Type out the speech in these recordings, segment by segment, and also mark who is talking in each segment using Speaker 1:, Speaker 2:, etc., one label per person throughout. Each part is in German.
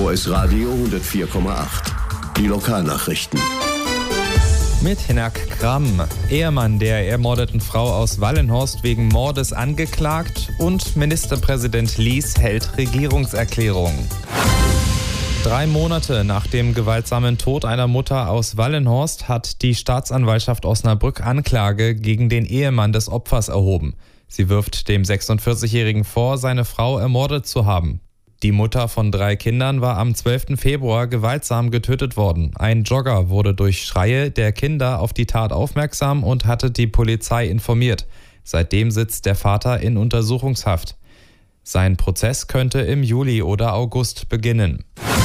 Speaker 1: SOS Radio 104,8. Die Lokalnachrichten.
Speaker 2: Mit Hinak Kram. Ehemann der ermordeten Frau aus Wallenhorst wegen Mordes angeklagt und Ministerpräsident Lies hält Regierungserklärung. 3 Monate nach dem gewaltsamen Tod einer Mutter aus Wallenhorst hat die Staatsanwaltschaft Osnabrück Anklage gegen den Ehemann des Opfers erhoben. Sie wirft dem 46-Jährigen vor, seine Frau ermordet zu haben. Die Mutter von 3 Kindern war am 12. Februar gewaltsam getötet worden. Ein Jogger wurde durch Schreie der Kinder auf die Tat aufmerksam und hatte die Polizei informiert. Seitdem sitzt der Vater in Untersuchungshaft. Sein Prozess könnte im Juli oder August beginnen.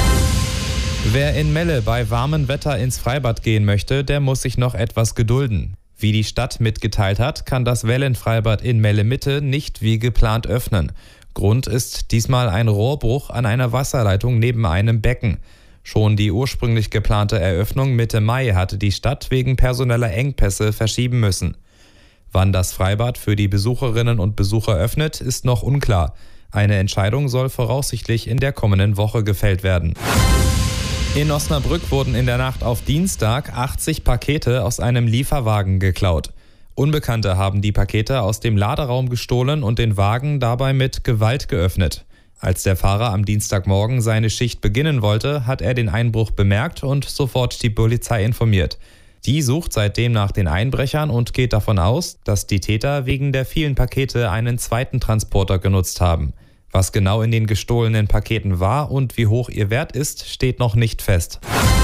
Speaker 2: Wer in Melle bei warmem Wetter ins Freibad gehen möchte, der muss sich noch etwas gedulden. Wie die Stadt mitgeteilt hat, kann das Wellenfreibad in Melle-Mitte nicht wie geplant öffnen. Grund ist diesmal ein Rohrbruch an einer Wasserleitung neben einem Becken. Schon die ursprünglich geplante Eröffnung Mitte Mai hatte die Stadt wegen personeller Engpässe verschieben müssen. Wann das Freibad für die Besucherinnen und Besucher öffnet, ist noch unklar. Eine Entscheidung soll voraussichtlich in der kommenden Woche gefällt werden. In Osnabrück wurden in der Nacht auf Dienstag 80 Pakete aus einem Lieferwagen geklaut. Unbekannte haben die Pakete aus dem Laderaum gestohlen und den Wagen dabei mit Gewalt geöffnet. Als der Fahrer am Dienstagmorgen seine Schicht beginnen wollte, hat er den Einbruch bemerkt und sofort die Polizei informiert. Die sucht seitdem nach den Einbrechern und geht davon aus, dass die Täter wegen der vielen Pakete einen zweiten Transporter genutzt haben. Was genau in den gestohlenen Paketen war und wie hoch ihr Wert ist, steht noch nicht fest.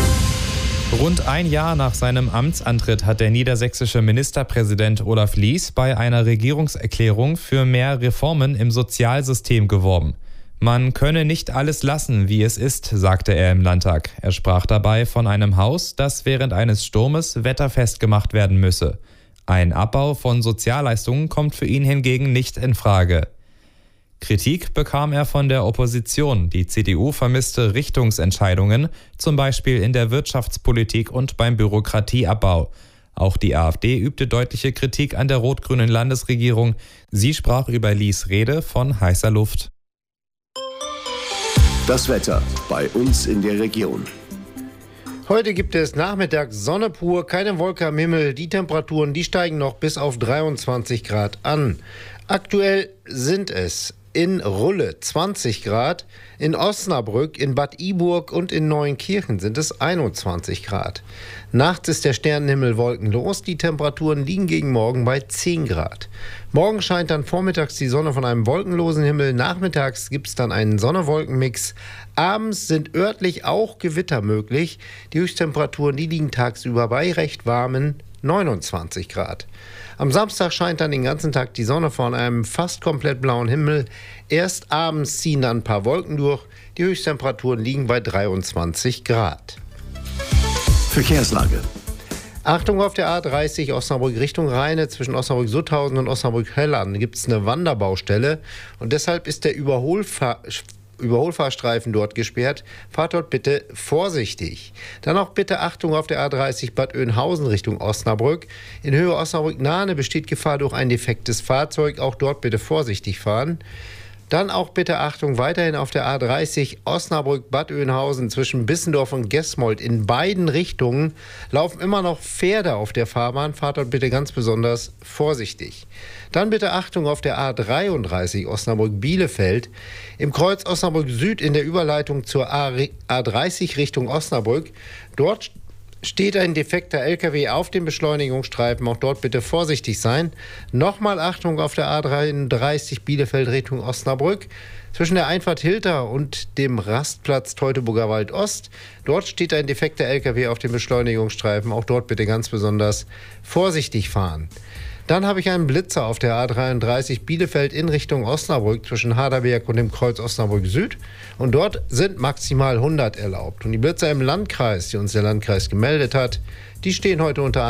Speaker 2: Rund ein Jahr nach seinem Amtsantritt hat der niedersächsische Ministerpräsident Olaf Lies bei einer Regierungserklärung für mehr Reformen im Sozialsystem geworben. Man könne nicht alles lassen, wie es ist, sagte er im Landtag. Er sprach dabei von einem Haus, das während eines Sturmes wetterfest gemacht werden müsse. Ein Abbau von Sozialleistungen kommt für ihn hingegen nicht in Frage. Kritik bekam er von der Opposition. Die CDU vermisste Richtungsentscheidungen, zum Beispiel in der Wirtschaftspolitik und beim Bürokratieabbau. Auch die AfD übte deutliche Kritik an der rot-grünen Landesregierung. Sie sprach über Lies' Rede von heißer Luft.
Speaker 1: Das Wetter bei uns in der Region.
Speaker 3: Heute gibt es nachmittags Sonne pur, keine Wolke am Himmel. Die Temperaturen, die steigen noch bis auf 23 Grad an. Aktuell sind es in Rulle 20 Grad, in Osnabrück, in Bad Iburg und in Neuenkirchen sind es 21 Grad. Nachts ist der Sternenhimmel wolkenlos, die Temperaturen liegen gegen morgen bei 10 Grad. Morgen scheint dann vormittags die Sonne von einem wolkenlosen Himmel, nachmittags gibt es dann einen Sonne-Wolken-Mix. Abends sind örtlich auch Gewitter möglich. Die Höchsttemperaturen, die liegen tagsüber bei recht warmen 29 Grad. Am Samstag scheint dann den ganzen Tag die Sonne von einem fast komplett blauen Himmel. Erst abends ziehen dann ein paar Wolken durch. Die Höchsttemperaturen liegen bei 23 Grad.
Speaker 1: Verkehrslage.
Speaker 3: Achtung auf der A30 Osnabrück Richtung Rheine. Zwischen Osnabrück-Sutthausen und Osnabrück-Hellern gibt es eine Wanderbaustelle. Und deshalb ist der Überholfahrstreifen dort gesperrt. Fahrt dort bitte vorsichtig. Dann auch bitte Achtung auf der A30 Bad Oeynhausen Richtung Osnabrück. In Höhe Osnabrück-Nahe besteht Gefahr durch ein defektes Fahrzeug. Auch dort bitte vorsichtig fahren. Dann auch bitte Achtung weiterhin auf der A30 Osnabrück-Bad Oeynhausen zwischen Bissendorf und Gesmold. In beiden Richtungen laufen immer noch Pferde auf der Fahrbahn. Fahrt dort bitte ganz besonders vorsichtig. Dann bitte Achtung auf der A33 Osnabrück-Bielefeld. Im Kreuz Osnabrück Süd in der Überleitung zur A30 Richtung Osnabrück. Dort steht ein defekter LKW auf dem Beschleunigungsstreifen. Auch dort bitte vorsichtig sein. Nochmal Achtung auf der A33 Bielefeld Richtung Osnabrück. Zwischen der Einfahrt Hilter und dem Rastplatz Teutoburger Wald Ost. Dort steht ein defekter LKW auf dem Beschleunigungsstreifen. Auch dort bitte ganz besonders vorsichtig fahren. Dann habe ich einen Blitzer auf der A33 Bielefeld in Richtung Osnabrück zwischen Haderberg und dem Kreuz Osnabrück Süd. Und dort sind maximal 100 erlaubt. Und die Blitzer im Landkreis, die uns der Landkreis gemeldet hat, die stehen heute unter